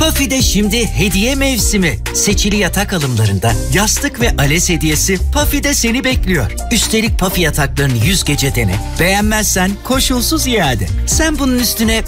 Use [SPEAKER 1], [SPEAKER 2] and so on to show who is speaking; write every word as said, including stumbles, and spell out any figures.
[SPEAKER 1] Puffy'de şimdi hediye mevsimi. Seçili yatak alımlarında yastık ve Ales hediyesi Puffy'de seni bekliyor. Üstelik Puffy yataklarını yüz gece dene. Beğenmezsen koşulsuz iade. Sen bunun üstüne